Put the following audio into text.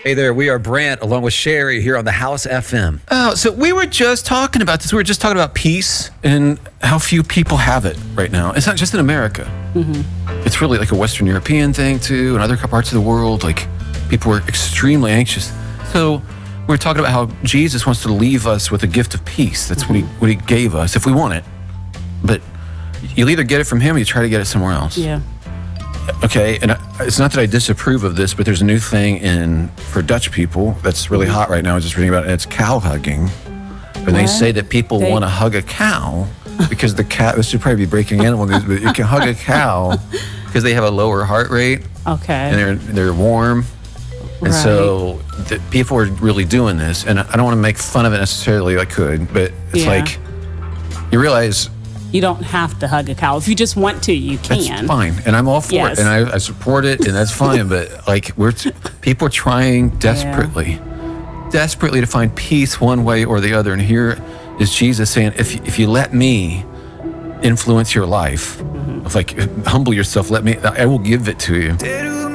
Hey there, we are Brant along with Sherry here on the House FM. Oh, so we were just talking about this. We were just talking about peace and how few people have it right now. It's not just in America. It's really like a Western European thing too, and other parts of the world. Like people are extremely anxious. So we were talking about how Jesus wants to leave us with a gift of peace. That's what he gave us if we want it. But you'll either get it from him or you try to get it somewhere else. Yeah. Okay, and it's not that I disapprove of this, but there's a new thing for Dutch people that's really hot right now. I was just reading about it. And it's cow hugging. And they say that people want to hug a cow because the cow, this should probably be breaking animal news, but you can hug a cow because they have a lower heart rate. Okay. And they're warm. And so people are really doing this. And I don't want to make fun of it necessarily. I could, but it's like you realize you don't have to hug a cow. If you just want to, you can. That's fine, and I'm all for it, and I support it, and that's fine. But like people are trying desperately to find peace one way or the other. And here is Jesus saying, if you let me influence your life, like humble yourself, I will give it to you.